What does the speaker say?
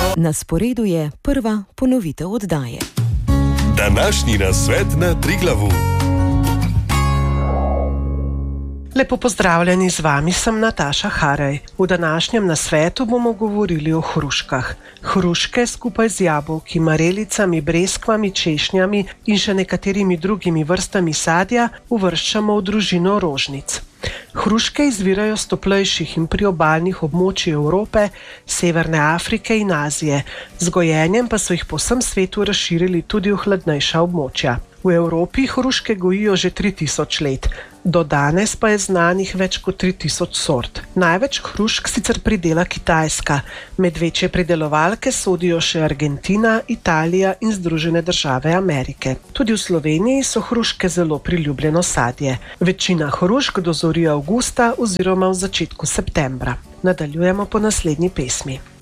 Na sporedu je prva ponovitev oddaje. Današnji nasvet na Triglavu. Lepo pozdravljeni, z vami sem Nataša Haraj. V današnjem nasvetu bomo govorili o hruškah. Hruške skupaj z jabolki, marelicami, breskvami, češnjami in še nekaterimi drugimi vrstami sadja uvrščamo v družino rožnic. Hruške izvirajo s toplejših in priobalnih območij Evrope, Severne Afrike in Azije. Z gojenjem pa so jih po vsem svetu razširili tudi v hladnejša območja. V Evropi hruške gojijo že 3000 let. Do danes pa je znanih več kot 3000 sort. Največ hrušk sicer pridela Kitajska. Med večje pridelovalke sodijo še Argentina, Italija in Združene države Amerike. Tudi v Sloveniji so hruške zelo priljubljeno sadje. Večina hrušk dozori avgusta oziroma v začetku septembra. Nadaljujemo po naslednji pesmi.